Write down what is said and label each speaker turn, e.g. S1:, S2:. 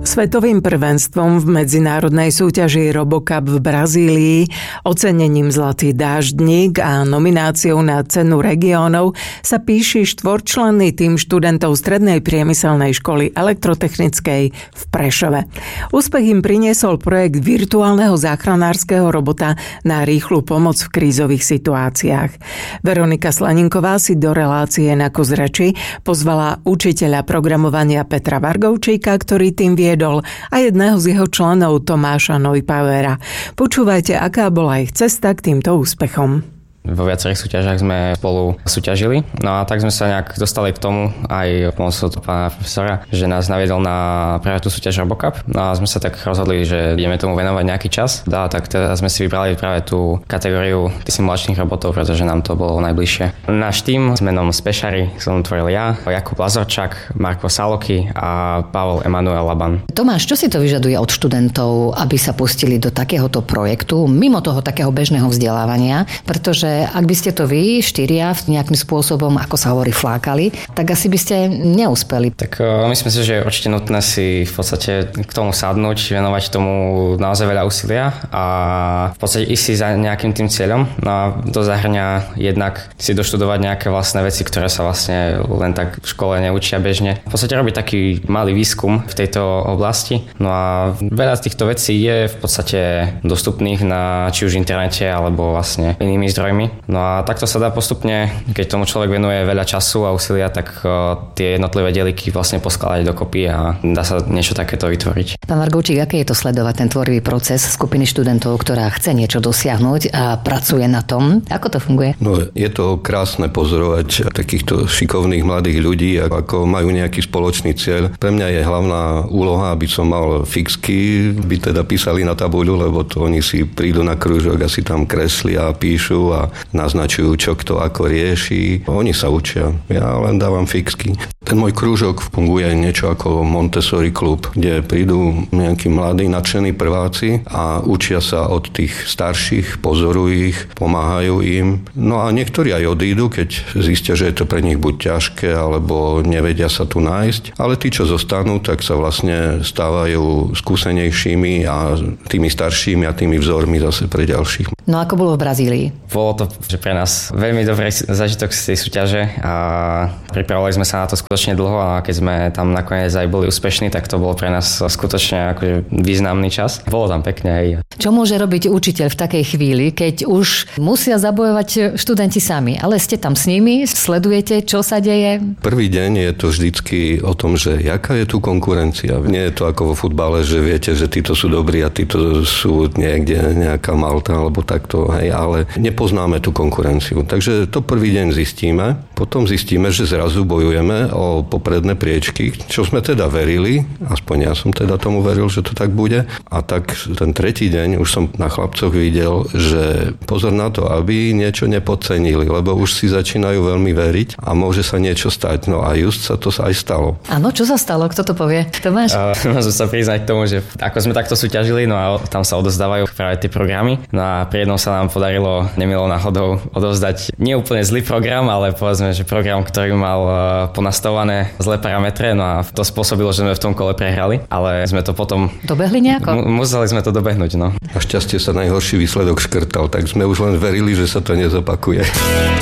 S1: Svetovým prvenstvom v medzinárodnej súťaži RoboCup v Brazílii, ocenením Zlatý dáždnik a nomináciou na cenu regiónov sa píši štvorčlenný tím študentov Strednej priemyselnej školy elektrotechnickej v Prešove. Úspech im priniesol projekt virtuálneho záchranárskeho robota na rýchlu pomoc v krízových situáciách. Veronika Slaninková si do relácie Na kus reči pozvala učiteľa programovania Petra Vargovčíka, ktorý tým viedol, a jedného z jeho členov Tomáša Neupauera. Počúvajte, aká bola ich cesta k týmto úspechom.
S2: Vo viacerých súťažiach sme spolu súťažili, no a tak sme sa nejak dostali k tomu aj pomocou pána profesora, že nás naviedol na práve tú súťaž RoboCup. No a sme sa tak rozhodli, že ideme tomu venovať nejaký čas. Tak teda sme si vybrali práve tú kategóriu simulačných robotov, pretože nám to bolo najbližšie. Náš tím s menom Spešari som tvoril ja, Jakub Lazorčák, Marko Saloky a Pavel Emanuel Laban.
S3: Tomáš, čo si to vyžaduje od študentov, aby sa pustili do takéhoto projektu, mimo toho takého bežného vzdelávania, pretože ak by ste to vy, štyria, nejakým spôsobom, ako sa hovorí, flákali, tak asi by ste neúspeli.
S2: Tak myslím si, že je určite nutné si v podstate k tomu sadnúť, venovať tomu naozaj veľa úsilia a v podstate ísť si za nejakým tým cieľom. No a to zahŕňa jednak si doštudovať nejaké vlastné veci, ktoré sa vlastne len tak v škole neučia bežne. V podstate robiť taký malý výskum v tejto oblasti. No a veľa z týchto vecí je v podstate dostupných na či už internete alebo vlastne inými zdrojmi. No a takto sa dá postupne, keď tomu človek venuje veľa času a úsilia, tak tie jednotlivé dieliky vlastne poskladať dokopy a dá sa niečo takéto vytvoriť.
S3: Pán Vargovčík, aké je to sledovať ten tvorivý proces skupiny študentov, ktorá chce niečo dosiahnuť a pracuje na tom? Ako to funguje?
S4: No, je to krásne pozorovať takýchto šikovných mladých ľudí, ako majú nejaký spoločný cieľ. Pre mňa je hlavná úloha, aby som mal fixky, by teda písali na tabuľu, lebo to oni si prídu na krúžok a si tam kreslia a píšu a naznačujú, čo kto ako rieši. Oni sa učia. Ja len dávam fixky. Ten môj krúžok funguje niečo ako Montessori klub, kde prídu nejakí mladí, nadšení prváci a učia sa od tých starších, pozorujú ich, pomáhajú im. No a niektorí aj odídu, keď zistia, že je to pre nich buď ťažké, alebo nevedia sa tu nájsť. Ale tí, čo zostanú, tak sa vlastne stávajú skúsenejšími a tými staršími a tými vzormi zase pre ďalších.
S3: No ako bolo v Brazílii?
S2: Bolo to pre nás veľmi dobrý zážitok z tej súťaže a pripravovali sme sa na to skutočne dlho a keď sme tam nakoniec aj boli úspešní, tak to bolo pre nás skutočne akože významný čas. Bolo tam pekne aj.
S3: Čo môže robiť učiteľ v takej chvíli, keď už musia zabojovať študenti sami, ale ste tam s nimi, sledujete, čo sa deje?
S4: Prvý deň je to vždycky o tom, že jaká je tu konkurencia. Nie je to ako vo futbale, že viete, že títo sú dobrí a títo sú niekde nejaká Malta alebo takto, hej, ale nepoznáme tú konkurenciu. Takže to prvý deň zistíme, potom zistíme, že zrazu bojujeme o popredné priečky, čo sme teda verili, aspoň ja som teda tomu veril, že to tak bude. A tak ten tretí deň už som na chlapcoch videl, že pozor na to, aby niečo nepodcenili, lebo už si začínajú veľmi veriť a môže sa niečo stať. No a just sa to aj stalo.
S3: Áno, čo sa stalo? Kto to povie? Tomáš?
S2: Môžem sa priznať k tomu, že ako sme takto súťažili, no a tam sa odozdávajú práve tie programy. No a pri jednom sa nám podarilo nemilou náhodou odovzdať nie úplne zlý program, ale povedzme, že program, ktorý mal ponastavované zlé parametre, no a to spôsobilo, že sme v tom kole prehrali, ale sme to potom
S3: dobehli nejako?
S2: Museli sme to dobehnúť, no.
S4: Našťastie sa najhorší výsledok škrtal, tak sme už len verili, že sa to nezopakuje.